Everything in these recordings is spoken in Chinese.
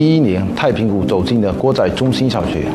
2011年，太平谷走进了国仔中心小学。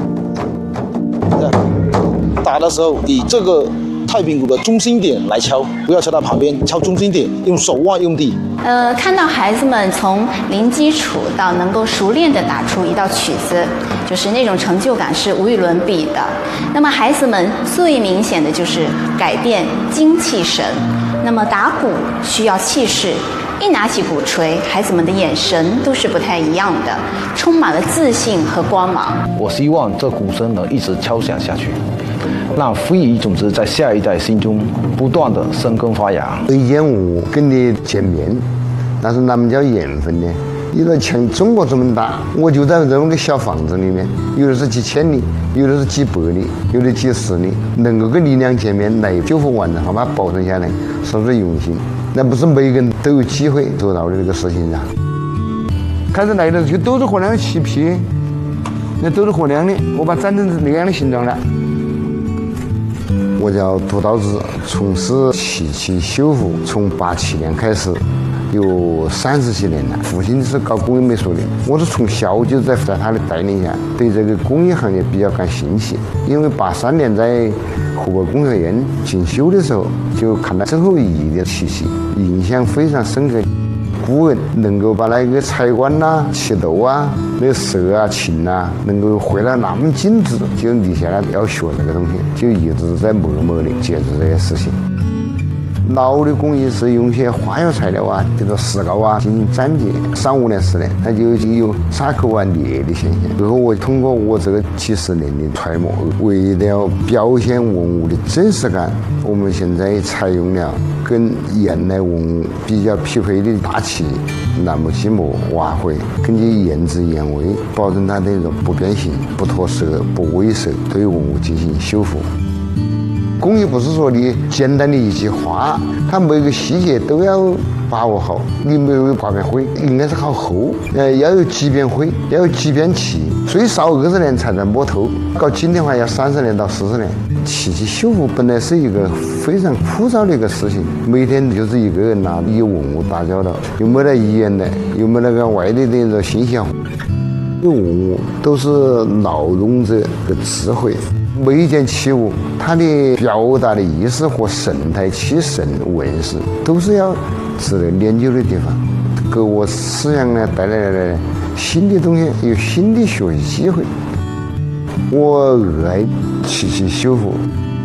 打的时候以这个太平谷的中心点来敲，不要敲到旁边，敲中心点，用手腕用力。 看到孩子们从零基础到能够熟练地打出一道曲子，就是那种成就感是无与伦比的。那么孩子们最明显的就是改变精气神。那么打鼓需要气势，一拿起鼓槌，孩子们的眼神都是不太一样的，充满了自信和光芒。 我希望这鼓声能一直敲响下去，让非遗种子在下一代心中不断的生根发芽。 一件物跟你见面，那是哪么叫缘分呢？一个像中国这么大，我就在这么个小房子里面，有的是几千里，有的是几百里，有的几十里，能够跟你俩见面来救护完整，好把它保存下来，是不是用心？那不是每个人都有机会做到的这个事情啊！开始来的就都是和两漆皮，那都是和两的，我把粘成那样的形状了。我叫杜道子，从事漆器修复，从87年开始。有30几年了，父亲是搞工艺美术的，我是从小就在他的带领下，对这个工艺行业比较感兴趣。因为83年在湖北工学院进修的时候，就看到曾侯乙的漆器，印象非常深刻。古人能够把那个彩官呐、漆豆啊、那个色啊、琴啊，能够绘得那么精致，就立下来要学这个东西，就一直在默默的接触这些事情。老的工艺是用些花药材料啊，比如石膏啊进行粘结，3、5年、10年，它就有沙口啊裂的现象。最后我通过我这个几十年的揣摩，为了表现文物的真实感，我们现在采用了跟原来文物比较匹配的大漆、楠木漆膜、瓦灰，根据原汁原味，保证它的那种不变形、不脱色、不萎色，对文物进行修复。工艺不是说你简单的一句话，它每个细节都要把握好。你没有挂片灰，应该是好厚，要有几片灰，要有几片漆，最少20年才能摸透。搞金的话要30年到40年。漆器修复本来是一个非常枯燥的一个事情，每天就是一个人拿以文物打交道，又没得语言的，又没那个外地的那种信息。文物都是劳动者的智慧。每一件器物，它的表达的意思和神态、气神、纹饰，都是要值得研究的地方，给我思想呢带来了新的东西，有新的学习机会。我热爱漆器修复。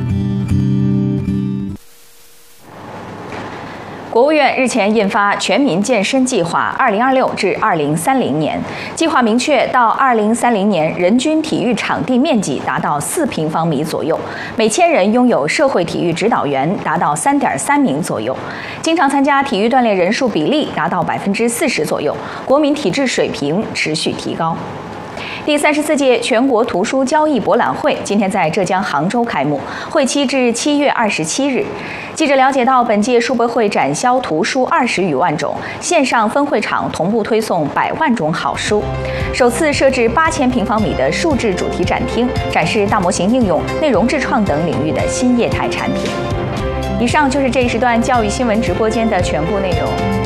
国务院日前印发《全民健身计划（2026至2030年）》，计划明确到2030年，人均体育场地面积达到4平方米左右，每1000人拥有社会体育指导员达到3.3名左右，经常参加体育锻炼人数比例达到40%左右，国民体质水平持续提高。第34届全国图书交易博览会今天在浙江杭州开幕，会期至7月27日。记者了解到，本届书博会展销图书20余万种，线上分会场同步推送100万种好书。首次设置8000平方米的数字主题展厅，展示大模型应用、内容智创等领域的新业态产品。以上就是这一时段教育新闻直播间的全部内容。